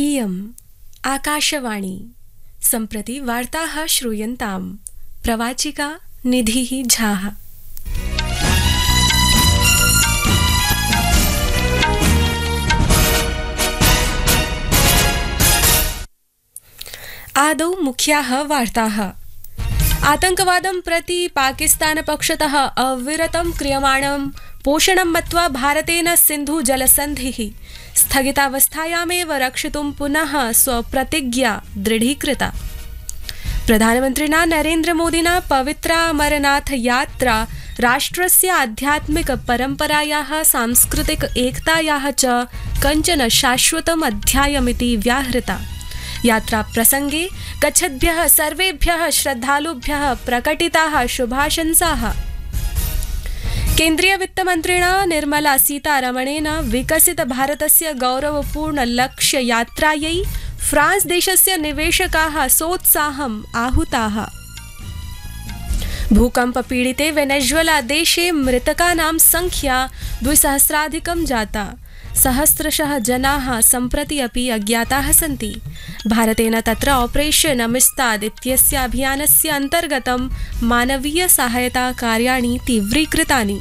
इयम् आकाशवाणी सम्प्रति वार्ताः श्रूयन्ताम्। प्रवाचिका निधिः झाः। आदौ मुख्याः वार्ताः। आतंकवादं प्रति पाकिस्तान पक्षतः अविरतं क्रियमाणं पोषणं मत्वा भारतेन सिन्धु जलसन्धिः स्थगितावस्थायामेव रक्षितुं पुनः स्वप्रतिज्ञा दृढीकृता। प्रधानमन्त्रिणा नरेन्द्रमोदिना पवित्रा अमरनाथ यात्रा राष्ट्रस्य आध्यात्मिक परम्परायाः सांस्कृतिक एकतायाः च कञ्चन शाश्वतम् अध्यायमिति व्याहृता। यात्रा प्रसंगे गच्छद्भ्यः सर्वेभ्यः श्रद्धालुभ्यः प्रकटिताः शुभाशंसाः। केन्द्रीय वित्तमन्त्रिणा निर्मला सीतारमणेन विकसित भारतस्य गौरवपूर्ण लक्ष्य यात्रायै फ्रांस देशस्य निवेशकाः सोत्साहम् आहुताः। भूकंप पीडिते वेनेजुएला देशे मृतकानां संख्या 2000 जाता। सहस्रशः जनाः सम्प्रति अपि अज्ञाताः सन्ति। भारतेन तत्र ऑपरेशन अमिस्ताद् इत्यस्य अभियानस्य अन्तर्गतं मानवीय सहायता कार्याणि तीव्रीकृतानि।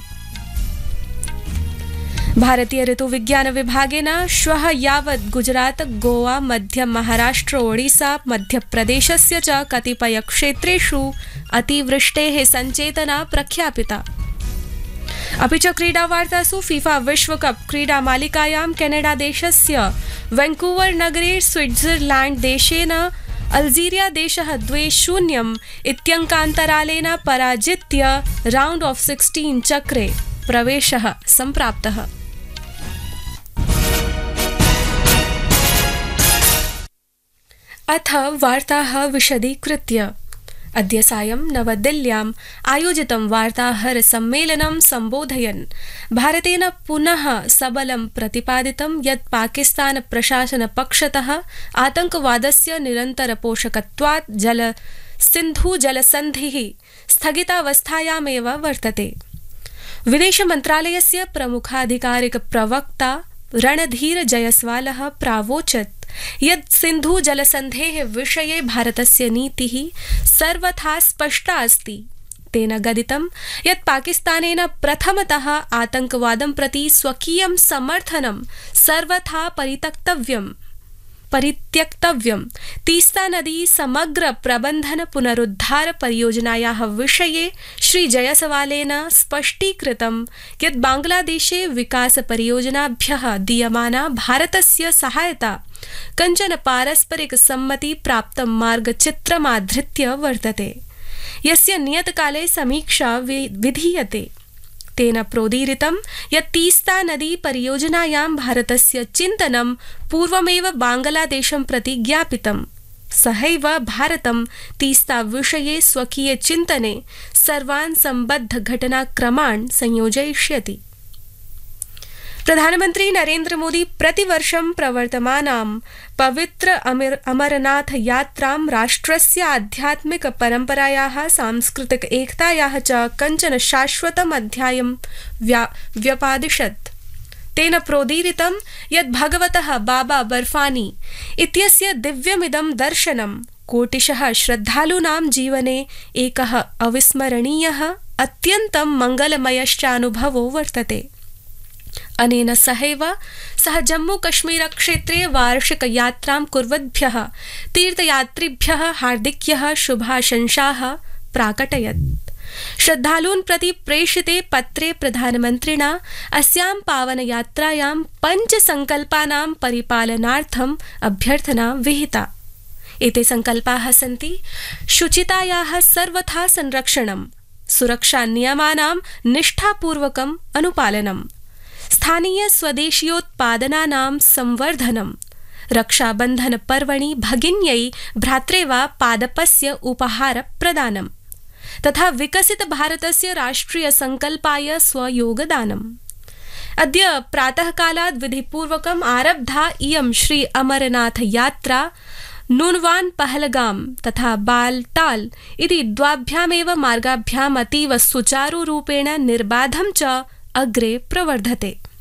भारतीय ऋतुविज्ञान विभागेन श्वः यावत् गुजरात, गोवा, मध्य महाराष्ट्र, ओडिशा, मध्यप्रदेशस्य च कतिपय क्षेत्रेषु अतिवृष्टेः सञ्चेतना प्रख्यापिता। अपि च क्रीडावार्तासु फीफा विश्वकप क्रीडामालिकायां केनेडा देशस्य वैंकूवर नगरे स्विट्जरलैंड देशेन अल्जीरिया देशः 2-0 इत्यङ्कान्तरालेन पराजित्य राउंड ऑफ 16 चक्रे प्रवेशः सम्प्राप्तः। अथ वार्ताः विशदीकृत्य। अद्य सायं नवदिल्ल्याम् आयोजितं वार्ताहर सम्मेलनं सम्बोधयन् भारतेन पुनः सबलं प्रतिपादितं यत् पाकिस्तान प्रशासन पक्षतः आतंकवादस्य निरन्तर पोषकत्वात् सिन्धु जलसन्धिः स्थगितावस्थायामेव वर्तते। विदेश मन्त्रालयस्य प्रमुखाधिकारिक प्रवक्ता रणधीर जयस्वालः प्रावोचत् यत् सिन्धु जलसन्धेः विषये भारतस्य नीतिः सर्वथा स्पष्टा अस्ति। तेन गदितं यत् पाकिस्तानेन प्रथमतः आतंकवादं प्रति स्वकीयं समर्थनं सर्वथा परित्यक्तव्यम्। तीस्ता नदी समग्र प्रबंधन पुनरुद्धार परियोजनायाः विषये श्री जयसवालेन स्पष्टीकृतं यत् बांग्लादेशे विकास परियोजनाभ्यः दीयमाना भारतस्य सहायता कञ्चन पारस्परिक सम्मति प्राप्तं मार्गचित्रमाधृत्य वर्तते, यस्य नियतकाले समीक्षा विधीयते। तेन प्रोदीरितं यत् तीस्ता नदी परियोजनायां भारतस्य चिन्तनं पूर्वमेव बांग्लादेशं प्रति ज्ञापितं। सहैव भारतं तीस्ता विषये स्वकीय चिन्तने सर्वान् सम्बद्ध घटनाक्रमान् संयोजयिष्यति। प्रधानमंत्री नरेन्द्र मोदी प्रतिवर्षं प्रवर्तमानां पवित्र अमरनाथ यात्रां राष्ट्रस्य आध्यात्मिक परम्परायाः सांस्कृतिक एकतायाः च कञ्चन शाश्वतम् अध्यायं व्यपादिशत्। तेन प्रोदीरितं यत् भगवतः बाबा बर्फानी इत्यस्य दिव्यमिदं दर्शनं कोटिशः श्रद्धालूनां जीवने एकः अविस्मरणीयः अत्यन्तं मङ्गलमयश्चानुभवो वर्तते। अनेन सहैव सः जम्मू कश्मीर क्षेत्रे वार्षिक यात्रां कुर्वद्भ्यः तीर्थयात्रिभ्यः हार्दिक्यः शुभाशंसाः प्राकटयत्। श्रद्धालून् प्रति प्रेषिते पत्रे प्रधानमन्त्रिणा अस्यां पावनयात्रायां 5 संकल्पानां परिपालनार्थम् अभ्यर्थना विहिता। एते संकल्पाः सन्ति शुचितायाः सर्वथा संरक्षणं, सुरक्षा नियमानां निष्ठापूर्वकम् अनुपालनं, स्थानीय स्वदेशीयोत्पादनानां संवर्धनं, रक्षाबन्धन पर्वणि भगिन्यै भ्रात्रे वा पादपस्य उपहार प्रदानं तथा विकसित भारतस्य राष्ट्रिय संकल्पाय स्वयोगदानम्। अद्य प्रातःकालात् विधिपूर्वकम् आरब्धा इयं श्री अमरनाथ यात्रा नूनवान पहलगाम तथा बालताल इति द्वाभ्यामेव मार्गाभ्याम् अतीव सुचारुरूपेण निर्बाधं च अग्रे प्रवर्धते।